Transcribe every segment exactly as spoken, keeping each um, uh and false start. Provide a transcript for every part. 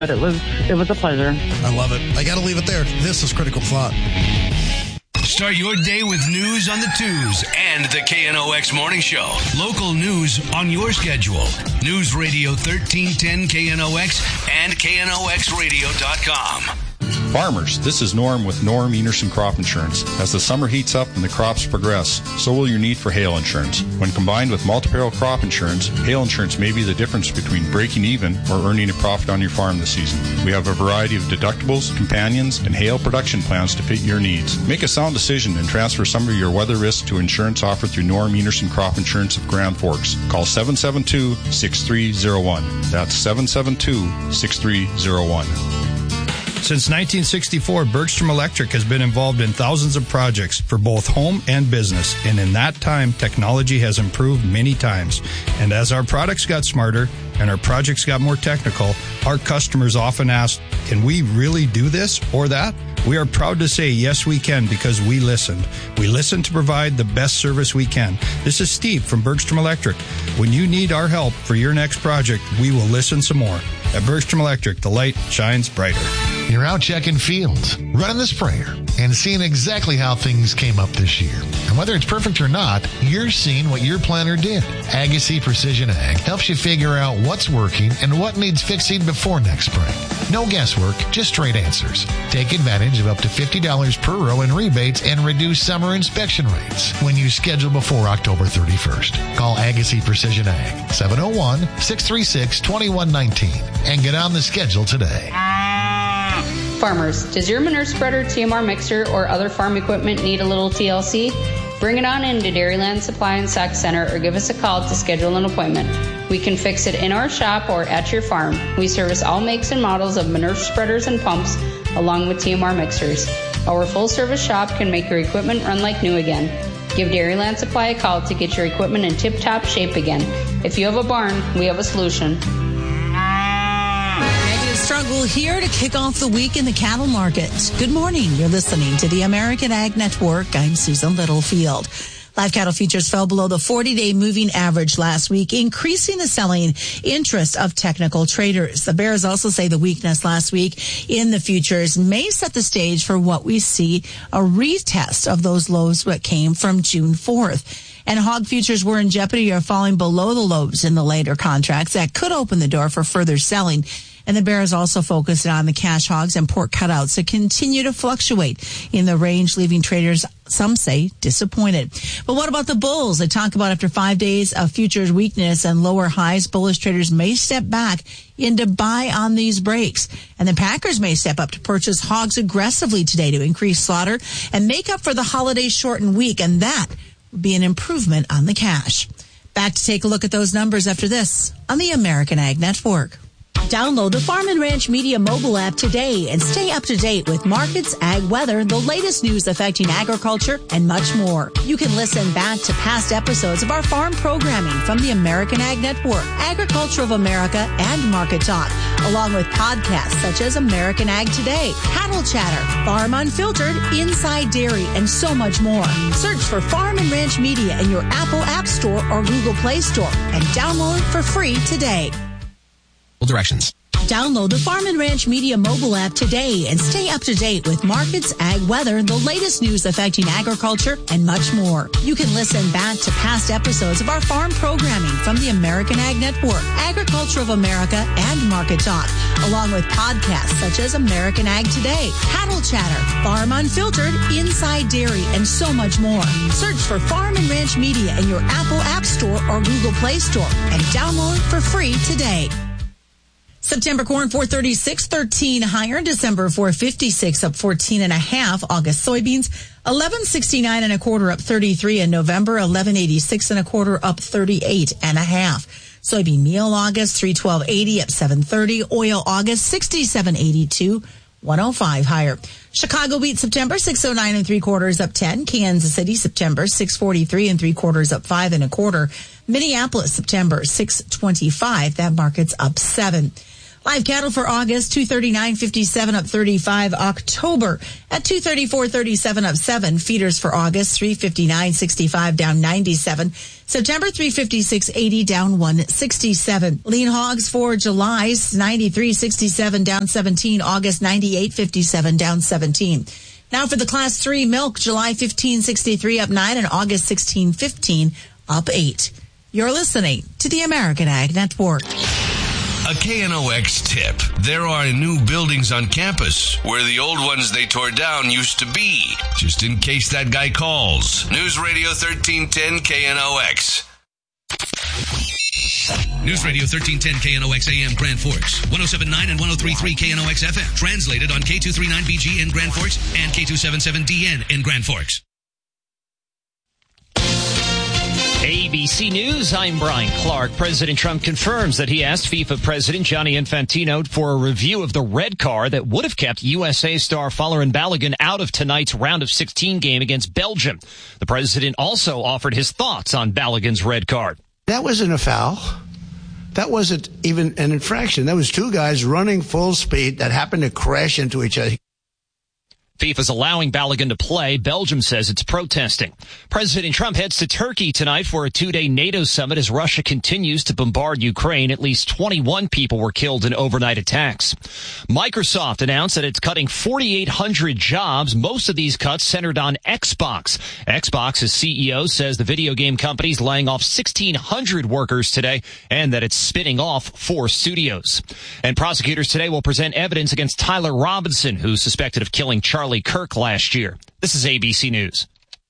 But it was it was a pleasure. I love it. I got to leave it there. This is Critical Thought. Start your day with news on the twos and the K N O X Morning Show. Local news on your schedule. News Radio thirteen ten K N O X and K N O X radio dot com. Farmers, this is Norm with Norm Enerson Crop Insurance. As the summer heats up and the crops progress, so will your need for hail insurance. When combined with multi-peril crop insurance, hail insurance may be the difference between breaking even or earning a profit on your farm this season. We have a variety of deductibles, companions, and hail production plans to fit your needs. Make a sound decision and transfer some of your weather risk to insurance offered through Norm Enerson Crop Insurance of Grand Forks. Call seven seven two, six three zero one. That's seven seven two, six three zero one. Since nineteen sixty-four, Bergstrom Electric has been involved in thousands of projects for both home and business, and in that time, technology has improved many times. And as our products got smarter and our projects got more technical, our customers often ask, can we really do this or that? We are proud to say, yes, we can, because we listened. We listened to provide the best service we can. This is Steve from Bergstrom Electric. When you need our help for your next project, we will listen some more. At Bergstrom Electric, the light shines brighter. You're out checking fields, running the sprayer, and seeing exactly how things came up this year. And whether it's perfect or not, you're seeing what your planner did. Agassi Precision Ag helps you figure out what's working and what needs fixing before next spring. No guesswork, just straight answers. Take advantage of up to fifty dollars per row in rebates and reduce summer inspection rates when you schedule before October thirty-first. Call Agassi Precision Ag, seven oh one, six three six, two one one nine, and get on the schedule today. Farmers, does your manure spreader, T M R mixer, or other farm equipment need a little T L C? Bring it on into Dairyland Supply and Sack Center or give us a call to schedule an appointment. We can fix it in our shop or at your farm. We service all makes and models of manure spreaders and pumps along with T M R mixers. Our full-service shop can make your equipment run like new again. Give Dairyland Supply a call to get your equipment in tip-top shape again. If you have a barn, we have a solution. Struggle here to kick off the week in the cattle market. Good morning. You're listening to the American Ag Network. I'm Susan Littlefield. Live cattle futures fell below the forty-day moving average last week, increasing the selling interest of technical traders. The bears also say the weakness last week in the futures may set the stage for what we see a retest of those lows that came from June fourth. And hog futures were in jeopardy of falling below the lows in the later contracts. That could open the door for further selling. And the bears also focused on the cash hogs and pork cutouts that continue to fluctuate in the range, leaving traders, some say, disappointed. But what about the bulls? They talk about after five days of futures weakness and lower highs, bullish traders may step back into buy on these breaks. And the packers may step up to purchase hogs aggressively today to increase slaughter and make up for the holiday shortened week. And that would be an improvement on the cash. Back to take a look at those numbers after this on the American Ag Network. Download the Farm and Ranch Media mobile app today and stay up to date with markets, ag weather, the latest news affecting agriculture, and much more. You can listen back to past episodes of our farm programming from the American Ag Network, Agriculture of America, and Market Talk, along with podcasts such as American Ag Today, Cattle Chatter, Farm Unfiltered, Inside Dairy, and so much more. Search for Farm and Ranch Media in your Apple App Store or Google Play Store and download it for free today. Directions. Download the Farm and Ranch Media mobile app today and stay up to date with markets, ag weather, the latest news affecting agriculture, and much more. You can listen back to past episodes of our farm programming from the American Ag Network, Agriculture of America, and Market Talk, along with podcasts such as American Ag Today, Cattle Chatter, Farm Unfiltered, Inside Dairy, and so much more. Search for Farm and Ranch Media in your Apple App Store or Google Play Store and download it for free today. September corn four thirty-six, thirteen higher. December four fifty-six, up fourteen and a half. August soybeans eleven sixty-nine and a quarter, up thirty-three. And November eleven eighty-six and a quarter, up thirty-eight and a half. Soybean meal August three twelve eighty, up seven thirty. Oil August sixty-seven eighty-two, one oh five higher. Chicago wheat September six oh nine and three quarters, up ten. Kansas City September six forty-three and three quarters, up five and a quarter. Minneapolis September six twenty-five, that market's up seven. Live cattle for August, two thirty-nine fifty-seven up thirty-five. October at two thirty-four thirty-seven up seven. Feeders for August, three fifty-nine sixty-five down ninety-seven. September, three fifty-six eighty down one sixty-seven. Lean hogs for July, ninety-three sixty-seven down seventeen. August, ninety-eight fifty-seven down seventeen. Now for the class three milk, July fifteen sixty-three up nine and August sixteen fifteen up eight. You're listening to the American Ag Network. A K N O X tip. There are new buildings on campus where the old ones they tore down used to be. Just in case that guy calls. News Radio thirteen ten K N O X. News Radio thirteen ten K N O X A M Grand Forks, one oh seven point nine and one oh three point three K N O X F M. Translated on K two thirty-nine B G in Grand Forks and K two seventy-seven D N in Grand Forks. A B C News, I'm Brian Clark. President Trump confirms that he asked FIFA President Gianni Infantino for a review of the red card that would have kept U S A star Folarin Balogun out of tonight's round of sixteen game against Belgium. The president also offered his thoughts on Balogun's red card. That wasn't a foul. That wasn't even an infraction. That was two guys running full speed that happened to crash into each other. FIFA's allowing Balogun to play. Belgium says it's protesting. President Trump heads to Turkey tonight for a two-day NATO summit as Russia continues to bombard Ukraine. At least twenty-one people were killed in overnight attacks. Microsoft announced that it's cutting forty-eight hundred jobs. Most of these cuts centered on Xbox. Xbox's C E O says the video game company's laying off sixteen hundred workers today and that it's spinning off four studios. And prosecutors today will present evidence against Tyler Robinson, who's suspected of killing Charlie Kirk last year. This is A B C News.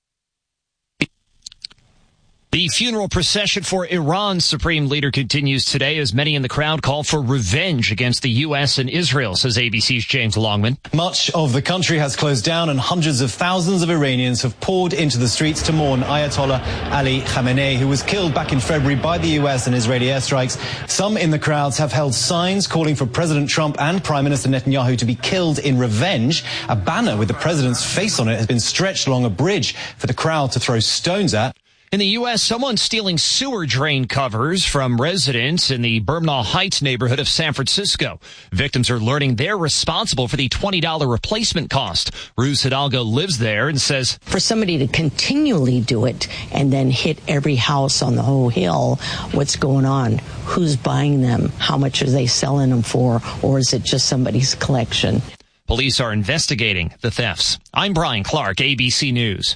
The funeral procession for Iran's supreme leader continues today as many in the crowd call for revenge against the U S and Israel, says A B C's James Longman. Much of the country has closed down and hundreds of thousands of Iranians have poured into the streets to mourn Ayatollah Ali Khamenei, who was killed back in February by the U S and Israeli airstrikes. Some in the crowds have held signs calling for President Trump and Prime Minister Netanyahu to be killed in revenge. A banner with the president's face on it has been stretched along a bridge for the crowd to throw stones at. In the U S, someone stealing sewer drain covers from residents in the Bernal Heights neighborhood of San Francisco. Victims are learning they're responsible for the twenty dollars replacement cost. Ruth Hidalgo lives there and says, for somebody to continually do it and then hit every house on the whole hill, what's going on? Who's buying them? How much are they selling them for? Or is it just somebody's collection? Police are investigating the thefts. I'm Brian Clark, A B C News.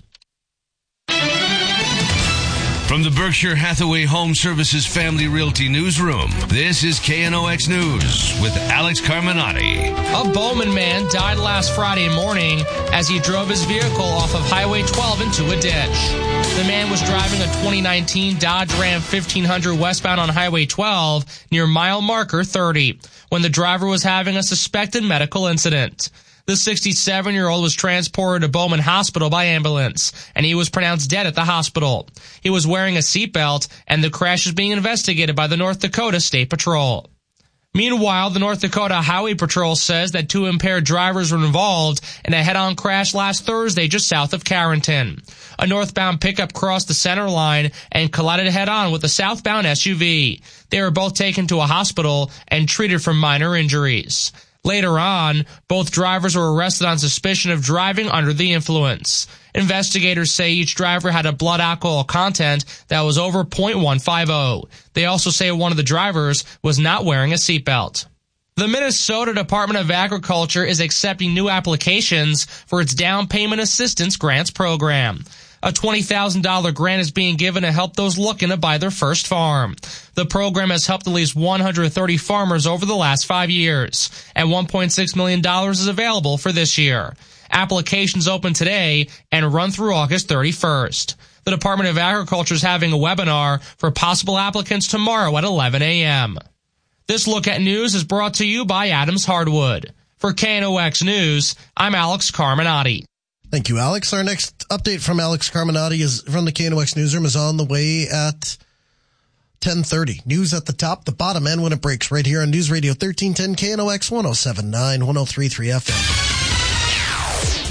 From the Berkshire Hathaway Home Services Family Realty Newsroom, this is K N O X News with Alex Carminati. A Bowman man died last Friday morning as he drove his vehicle off of Highway twelve into a ditch. The man was driving a twenty nineteen Dodge Ram fifteen hundred westbound on Highway twelve near mile marker thirty when the driver was having a suspected medical incident. The sixty-seven-year-old was transported to Bowman Hospital by ambulance, and he was pronounced dead at the hospital. He was wearing a seatbelt, and the crash is being investigated by the North Dakota State Patrol. Meanwhile, the North Dakota Highway Patrol says that two impaired drivers were involved in a head-on crash last Thursday just south of Carrington. A northbound pickup crossed the center line and collided head-on with a southbound S U V. They were both taken to a hospital and treated for minor injuries. Later on, both drivers were arrested on suspicion of driving under the influence. Investigators say each driver had a blood alcohol content that was over point one five oh. They also say one of the drivers was not wearing a seatbelt. The Minnesota Department of Agriculture is accepting new applications for its down payment assistance grants program. A twenty thousand dollars grant is being given to help those looking to buy their first farm. The program has helped at least one hundred thirty farmers over the last five years, and one point six million dollars is available for this year. Applications open today and run through August thirty-first. The Department of Agriculture is having a webinar for possible applicants tomorrow at eleven a.m. This look at news is brought to you by Adams Hardwood. For K N O X News, I'm Alex Carminati. Thank you, Alex. Our next update from Alex Carminati is from the K N O X Newsroom is on the way at ten thirty. News at the top, the bottom, and when it breaks right here on News Radio thirteen ten K N O X one oh seven point nine, one oh three point three F M.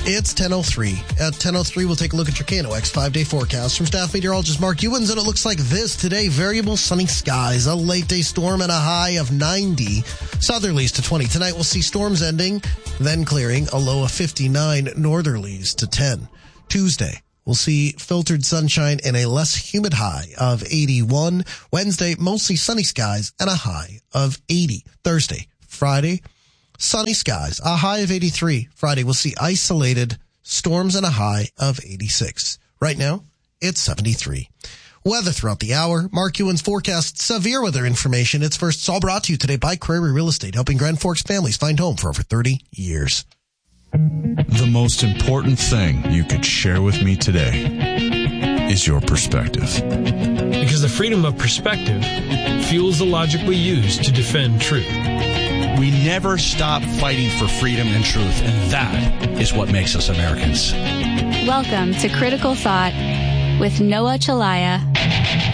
It's ten oh three. At ten oh three, we'll take a look at your K N O X five-day forecast from staff meteorologist Mark Ewens, and it looks like this today. Variable sunny skies, a late-day storm, and a high of ninety. Southerlies to twenty. Tonight, we'll see storms ending, then clearing, a low of fifty-nine. Northerlies to ten. Tuesday, we'll see filtered sunshine and a less humid high of eighty-one. Wednesday, mostly sunny skies and a high of eighty. Thursday, Friday, sunny skies, a high of eighty-three. Friday, we'll see isolated storms and a high of eighty-six. Right now, it's seventy-three. Weather throughout the hour. Mark Ewens forecasts severe weather information. It's first. It's all brought to you today by Crary Real Estate, helping Grand Forks families find home for over thirty years. The most important thing you could share with me today is your perspective. Because the freedom of perspective fuels the logic we use to defend truth. We never stop fighting for freedom and truth, and that is what makes us Americans. Welcome to Critical Thought with Noah Chalaya.